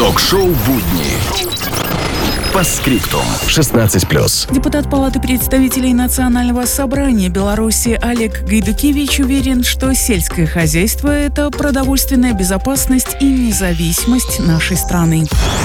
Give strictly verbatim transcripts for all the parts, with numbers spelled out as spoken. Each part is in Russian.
Ток-шоу «Будни». Постскриптум. шестнадцать плюс. Депутат Палаты представителей Национального собрания Беларуси Олег Гайдукевич уверен, что сельское хозяйство – это продовольственная безопасность и независимость нашей страны.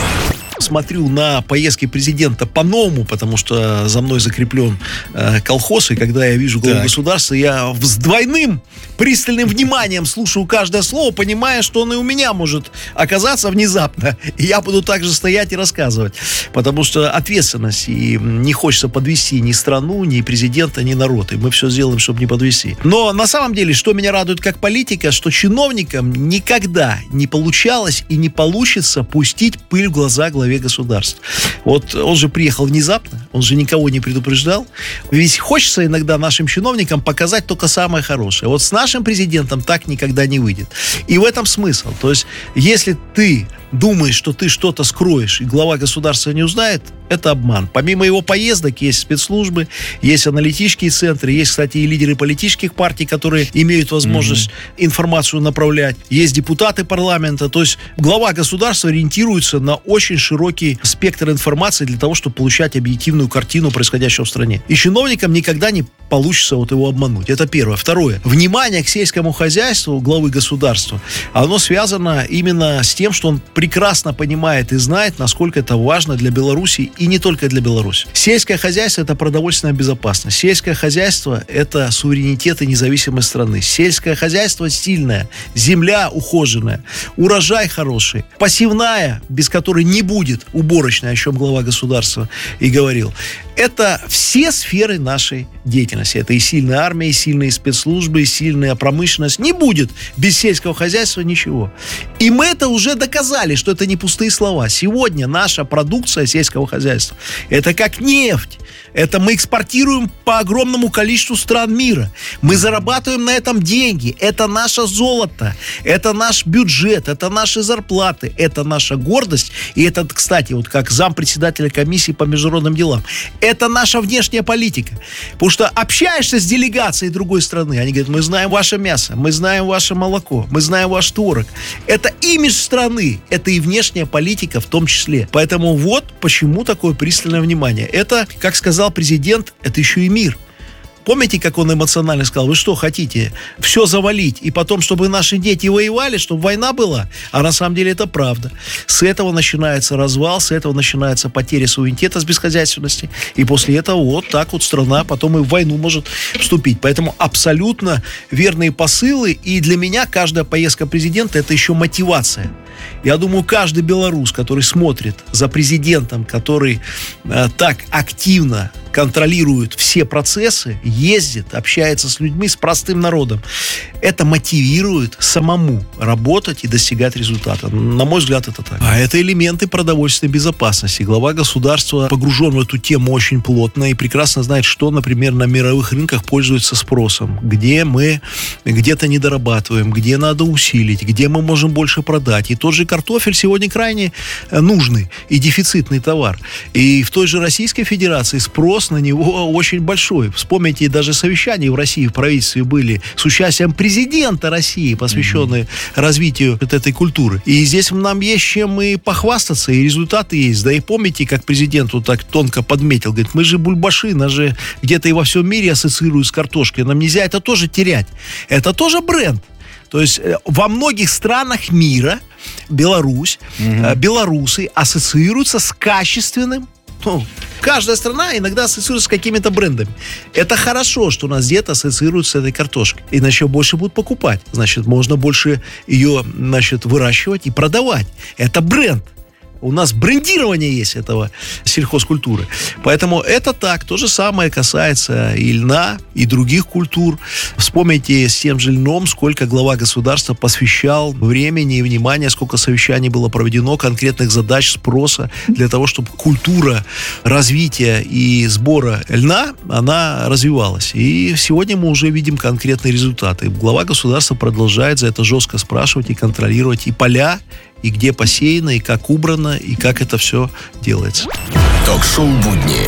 Смотрю на поездки президента по-новому, потому что за мной закреплен э, колхоз, и когда я вижу главу государства, я с двойным пристальным вниманием слушаю каждое слово, понимая, что он и у меня может оказаться внезапно, и я буду также стоять и рассказывать, потому что ответственность, и не хочется подвести ни страну, ни президента, ни народ, и мы все сделаем, чтобы не подвести. Но на самом деле, что меня радует как политика, что чиновникам никогда не получалось и не получится пустить пыль в глаза главе государства. Вот он же приехал внезапно, он же никого не предупреждал. Ведь хочется иногда нашим чиновникам показать только самое хорошее. Вот с нашим президентом так никогда не выйдет. И в этом смысл. То есть, если ты думаешь, что ты что-то скроешь, и глава государства не узнает, это обман. Помимо его поездок есть спецслужбы, есть аналитические центры, есть, кстати, и лидеры политических партий, которые имеют возможность mm-hmm. информацию направлять. Есть депутаты парламента. То есть глава государства ориентируется на очень широкий спектр информации для того, чтобы получать объективную картину происходящего в стране. И чиновникам никогда не получится вот его обмануть. Это первое. Второе. Внимание к сельскому хозяйству главы государства, оно связано именно с тем, что он прекрасно понимает и знает, насколько это важно для Беларуси и не только для Беларуси. Сельское хозяйство – это продовольственная безопасность. Сельское хозяйство – это суверенитет и независимость страны. Сельское хозяйство сильное, земля ухоженная, урожай хороший, посевная, без которой не будет уборочная, о чем глава государства и говорил. Это все сферы нашей деятельности. Это и сильная армия, и сильные спецслужбы, и сильная промышленность. Не будет без сельского хозяйства ничего. И мы это уже доказали, что это не пустые слова. Сегодня наша продукция сельского хозяйства – это как нефть. Это мы экспортируем по огромному количеству стран мира. Мы зарабатываем на этом деньги. Это наше золото. Это наш бюджет. Это наши зарплаты. Это наша гордость. И это, кстати, вот как зампредседателя комиссии по международным делам, это наша внешняя политика. Потому что общаешься с делегацией другой страны, они говорят: мы знаем ваше мясо, мы знаем ваше молоко, мы знаем ваш творог. Это имидж страны. Это и внешняя политика в том числе. Поэтому вот почему такое пристальное внимание. Это, как сказал президент, это еще и мир. Помните, как он эмоционально сказал: вы что, хотите все завалить, и потом, чтобы наши дети воевали, чтобы война была? А на самом деле это правда. С этого начинается развал, с этого начинается потеря суверенитета с бесхозяйственности, и после этого вот так вот страна потом и в войну может вступить. Поэтому абсолютно верные посылы, и для меня каждая поездка президента – это еще мотивация. Я думаю, каждый белорус, который смотрит за президентом, который э, так активно контролирует все процессы, ездит, общается с людьми, с простым народом, это мотивирует самому работать и достигать результата. На мой взгляд, это так. А это элементы продовольственной безопасности. Глава государства погружен в эту тему очень плотно и прекрасно знает, что, например, на мировых рынках пользуется спросом, где мы где-то недорабатываем, где надо усилить, где мы можем больше продать. И тот же картофель сегодня крайне нужный и дефицитный товар. И в той же Российской Федерации спрос на него очень большой. Вспомните, даже совещания в России, в правительстве были с участием президента России, посвященные mm-hmm. развитию вот этой культуры. И здесь нам есть чем и похвастаться, и результаты есть. Да и помните, как президент вот так тонко подметил, говорит: мы же бульбаши, нас же где-то и во всем мире ассоциируют с картошкой. Нам нельзя это тоже терять. Это тоже бренд. То есть во многих странах мира Беларусь, mm-hmm. белорусы ассоциируются с качественным. Ну, каждая страна иногда ассоциируется с какими-то брендами. Это хорошо, что у нас где-то ассоциируются с этой картошкой. Иначе больше будут покупать. Значит, можно больше ее, значит, выращивать и продавать. Это бренд. У нас брендирование есть этого сельхозкультуры. Поэтому это так. То же самое касается и льна, и других культур. Вспомните с тем же льном, сколько глава государства посвящал времени и внимания, сколько совещаний было проведено, конкретных задач, спроса для того, чтобы культура развития и сбора льна, она развивалась. И сегодня мы уже видим конкретные результаты. Глава государства продолжает за это жестко спрашивать и контролировать и поля, и где посеяно, и как убрано, и как это все делается. Ток-шоу «Будни».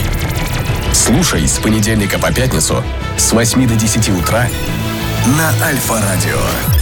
Слушай с понедельника по пятницу с восьми до десяти утра на Альфа-радио.